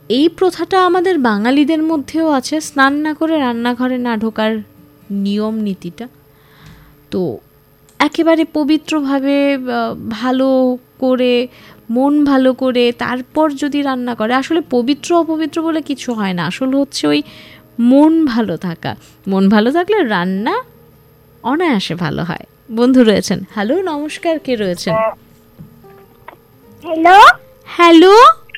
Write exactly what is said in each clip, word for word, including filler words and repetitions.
এই প্রথাটা আমাদের বাঙালিদের মধ্যেও আছে, স্নান না করে রান্নাঘরে না ঢোকার নিয়ম নীতিটা। তো একেবারে পবিত্রভাবে ভালো করে মন ভালো করে তারপর যদি রান্না করে, আসলে পবিত্র অপবিত্র বলে কিছু হয় না, আসলে হচ্ছে ওই মন ভালো থাকা। মন ভালো থাকলে রান্না অনায়াসে ভালো হয়। বন্ধু রয়েছেন, হ্যালো নমস্কার, কে রয়েছেন? হ্যালো হ্যালো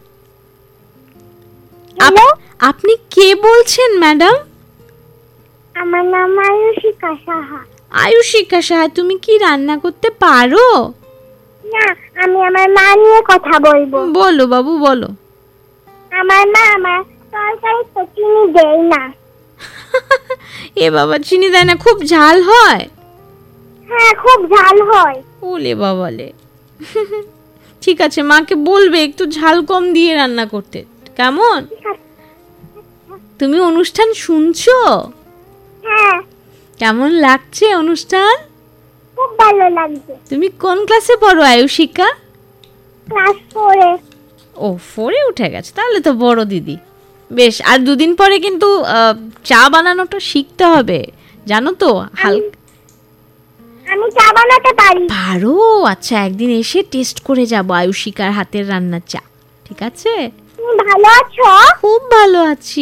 হ্যালো আপনি কে বলছেন ম্যাডাম? আমার নাম আয়ুষিকা সাহা। আয়ুষিকা সাহা, তুমি কি রান্না করতে পারো? না, আমি আমার মা নিয়ে কথা বলবো। বলো বাবু বলো। আমার মা আমার তরকারিতে চিনি দেয় না। এ বাবা, চিনি দেয় না? খুব ঝাল হয়? হ্যাঁ, খুব ঝাল হয়। ওলে বাবালে। ঠিক আছে, মাকে বলবে একটু ঝাল কম দিয়ে রান্না করতে, কেমন? তুমি অনুষ্ঠান শুনছো? হ্যাঁ। কেমন লাগছে অনুষ্ঠান? খুব ভালো লাগছে। তুমি কোন ক্লাসে পড়ো আয়ুষিকা? ক্লাস ফোরে। ও, ফোরে উঠে গেছে, তাহলে তো বড় দিদি। বেশ, আর দুদিন পরে কিন্তু চা বানানোটা শিখতে হবে, জানো তো? হালকা আমি চা বানাতে পারি। পারো? আচ্ছা, একদিন এসে টেস্ট করে যাবো আয়ুষিকার হাতের রান্নার চা, ঠিক আছে? তুমি ভালো আছো? খুব ভালো আছি।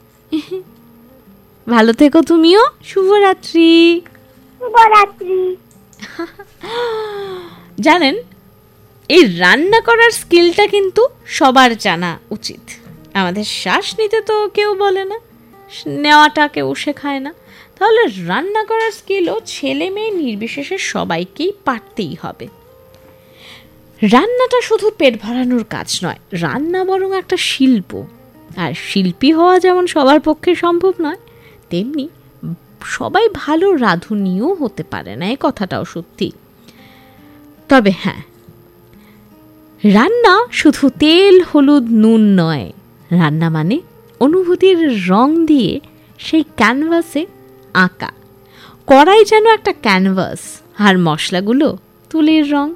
ভালো থেকো তুমিও। শুভরাত্রি। শুভরাত্রি। জানেন, এই রান্না করার স্কিলটা কিন্তু সবার জানা উচিত। আমাদের শ্বাস নিতে তো কেউ বলে না, নেওয়াটা কেউ শেখায় না, তাহলে রান্না করার স্কিলও ছেলে মেয়ে নির্বিশেষে সবাইকেই পারতেই হবে। রান্নাটা শুধু পেট ভরানোর কাজ নয়, রান্না বরং একটা শিল্প। আর শিল্পী হওয়া যেমন সবার পক্ষে সম্ভব নয়, তেমনি সবাই ভালো রাঁধুনিও হতে পারে না, এই কথাটাও সত্যি। তবে হ্যাঁ, রান্না শুধু তেল হলুদ নুন নয়, রান্না মানে অনুভূতির রং দিয়ে সেই ক্যানভাসে আঁকা। কড়াই যেন একটা ক্যানভাস, আর মশলাগুলো তুলির রং।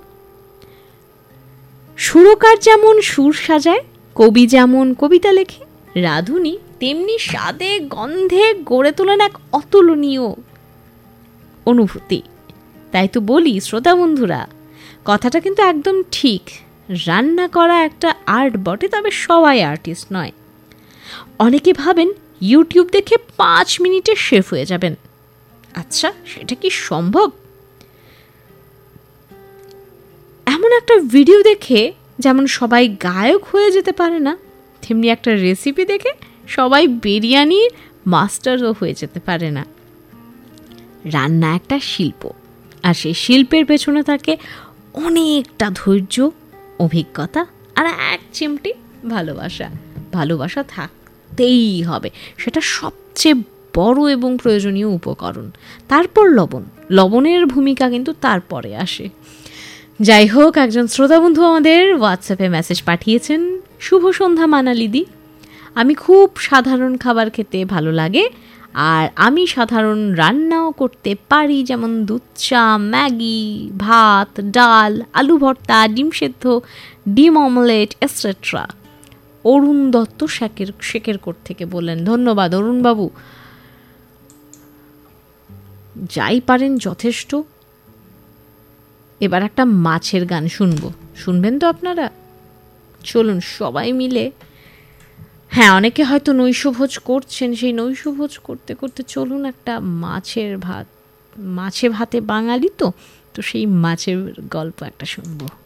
সুরকার যেমন সুর সাজায়, কবি যেমন কবিতা লেখে, রাঁধুনি তেমনি স্বাদে গন্ধে গড়ে তোলেন এক অতুলনীয় অনুভূতি। তাই তো বলি শ্রোতা বন্ধুরা, কথাটা কিন্তু একদম ঠিক। রান্না করা একটা আর্ট বটে, তবে সবাই আর্টিস্ট নয়। অনেকে ভাবেন ইউটিউব দেখে পাঁচ মিনিটে শেফ হয়ে যাবেন। আচ্ছা, সেটা কি সম্ভব? এমন একটা ভিডিও দেখে যেমন সবাই গায়ক হয়ে যেতে পারে না, তেমনি একটা রেসিপি দেখে সবাই বিরিয়ানির মাস্টারও হয়ে যেতে পারে না। রান্না একটা শিল্প, আর সেই শিল্পের পেছনে থাকে অনেকটা ধৈর্য, অভিজ্ঞতা আর এক চিমটি ভালোবাসা। ভালোবাসা থাকতেই হবে, সেটা সবচেয়ে বড় এবং প্রয়োজনীয় উপকরণ। তারপর লবণ, লবণের ভূমিকা কিন্তু তারপরে আসে। যাই হোক, একজন শ্রোতা বন্ধু আমাদের হোয়াটসঅ্যাপে মেসেজ পাঠিয়েছেন, শুভ সন্ধ্যা মানালিদি, আমি খুব সাধারণ খাবার খেতে ভালো লাগে, আর আমি সাধারণ রান্নাও করতে পারি, যেমন দুধ চা, ম্যাগি, ভাত, ডাল, আলু ভর্তা, ডিম সেদ্ধ, ডিম অমলেট এটসেট্রা। অরুণ দত্ত শেখের শেখেরকোট থেকে বললেন। ধন্যবাদ অরুণবাবু, যাই পারেন যথেষ্ট। এবার একটা মাছের গান শুনবো, শুনবেন তো আপনারা? চলুন সবাই মিলে, হ্যাঁ অনেকে হয়তো নৈশভোজ করছেন, সেই নৈশভোজ করতে করতে চলুন একটা মাছের ভাত, মাছে ভাতে বাঙালি তো তো সেই মাছের গল্প একটা শুনবো।